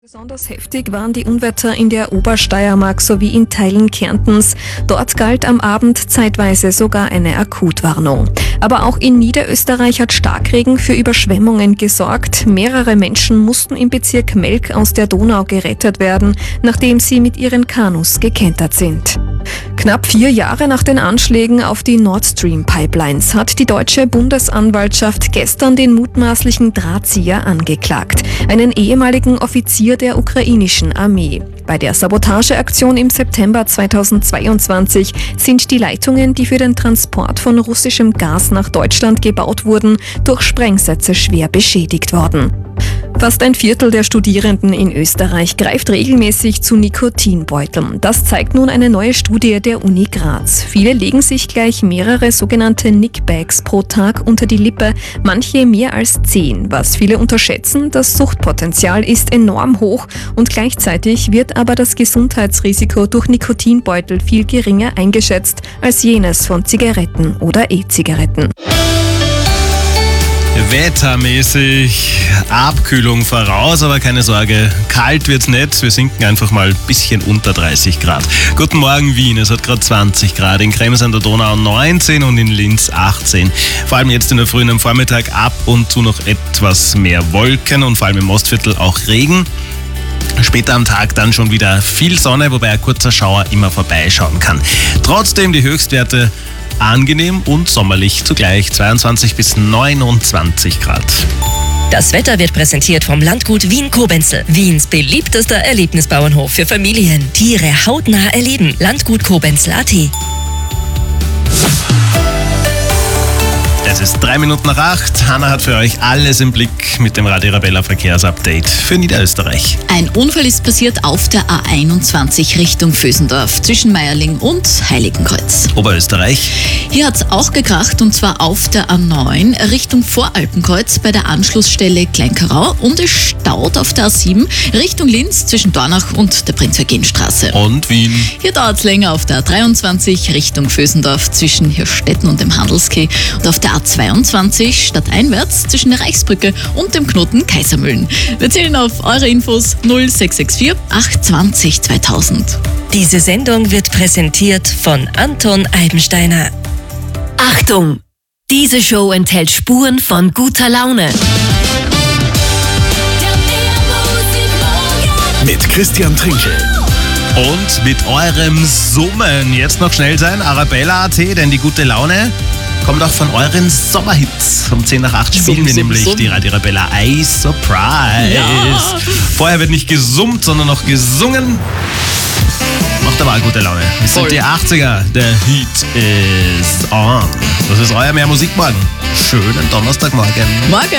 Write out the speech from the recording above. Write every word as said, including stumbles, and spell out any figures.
Besonders heftig waren die Unwetter in der Obersteiermark sowie in Teilen Kärntens. Dort galt am Abend zeitweise sogar eine Akutwarnung. Aber auch in Niederösterreich hat Starkregen für Überschwemmungen gesorgt. Mehrere Menschen mussten im Bezirk Melk aus der Donau gerettet werden, nachdem sie mit ihren Kanus gekentert sind. Knapp vier Jahre nach den Anschlägen auf die Nord Stream Pipelines hat die deutsche Bundesanwaltschaft gestern den mutmaßlichen Drahtzieher angeklagt, einen ehemaligen Offizier der ukrainischen Armee. Bei der Sabotageaktion im September zweitausendzweiundzwanzig sind die Leitungen, die für den Transport von russischem Gas nach Deutschland gebaut wurden, durch Sprengsätze schwer beschädigt worden. Fast ein Viertel der Studierenden in Österreich greift regelmäßig zu Nikotinbeuteln. Das zeigt nun eine neue Studie der Uni Graz. Viele legen sich gleich mehrere sogenannte Nickbags pro Tag unter die Lippe, manche mehr als zehn. Was viele unterschätzen, das Suchtpotenzial ist enorm hoch und gleichzeitig wird aber das Gesundheitsrisiko durch Nikotinbeutel viel geringer eingeschätzt als jenes von Zigaretten oder E-Zigaretten. Wettermäßig Abkühlung voraus, aber keine Sorge, kalt wird's nicht. Wir sinken einfach mal ein bisschen unter dreißig Grad. Guten Morgen Wien, es hat gerade zwanzig Grad, in Krems an der Donau neunzehn und in Linz achtzehn. Vor allem jetzt in der frühen am Vormittag ab und zu noch etwas mehr Wolken und vor allem im Ostviertel auch Regen. Später am Tag dann schon wieder viel Sonne, wobei ein kurzer Schauer immer vorbeischauen kann. Trotzdem die Höchstwerte angenehm und sommerlich zugleich, zweiundzwanzig bis neunundzwanzig Grad. Das Wetter wird präsentiert vom Landgut Wien-Kobenzl. Wiens beliebtester Erlebnisbauernhof für Familien. Tiere hautnah erleben. Landgut Kobenzl punkt at. Es ist drei Minuten nach acht. Hanna hat für euch alles im Blick mit dem Radio Arabella Verkehrsupdate für Niederösterreich. Ein Unfall ist passiert auf der A einundzwanzig Richtung Vösendorf zwischen Meierling und Heiligenkreuz. Oberösterreich. Hier hat es auch gekracht und zwar auf der A neun Richtung Voralpenkreuz bei der Anschlussstelle Kleinkarau und es staut auf der A sieben Richtung Linz zwischen Dornach und der Prinz-Eugen-Straße. Und Wien. Hier dauert es länger auf der A dreiundzwanzig Richtung Vösendorf zwischen Hirstetten und dem Handelskeh und auf der A zweiundzwanzig stadteinwärts zwischen der Reichsbrücke und dem Knoten Kaisermühlen. Wir zählen auf eure Infos null sechs sechs vier acht zwanzig zweitausend. Diese Sendung wird präsentiert von Anton Eibensteiner. Achtung! Diese Show enthält Spuren von guter Laune. Mit Christian Trinkel. Und mit eurem Summen. Jetzt noch schnell sein, Arabella punkt at, denn die gute Laune kommt auch von euren Sommerhits. Um zehn nach acht spielen Summ, wir summ, nämlich summ. die Radio Arabella Ice Surprise. Ja. Vorher wird nicht gesummt, sondern noch gesungen. Macht aber auch gute Laune. Wir sind Voll. die achtziger. Der Heat is on. Das ist euer Mehr Musik morgen. Schönen Donnerstagmorgen. Morgen!